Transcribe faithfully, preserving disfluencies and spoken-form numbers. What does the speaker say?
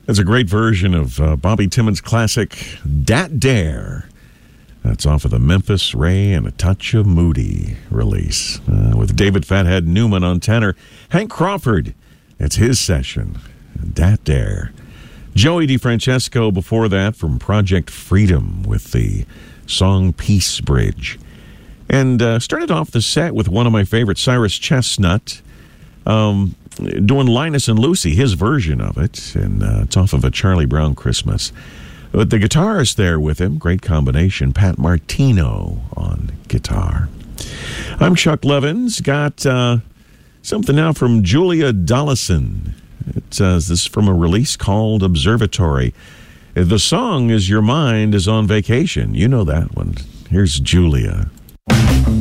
That's a great version of uh, Bobby Timmons' classic, Dat Dare. That's off of the Memphis Ray and a Touch of Moody release. Uh, with David Fathead Newman on tenor. Hank Crawford, it's his session, Dat Dare. Joey DeFrancesco before that from Project Freedom with the song Peace Bridge. And uh, started off the set with one of my favorites, Cyrus Chestnut, um, doing Linus and Lucy, his version of it. And uh, it's off of a Charlie Brown Christmas. But the guitarist there with him, great combination, Pat Martino on guitar. I'm Chuck Levins. Got uh, something now from Julia Dollison. It says this is from a release called Observatory. The song is Your Mind is on Vacation. You know that one. Here's Julia.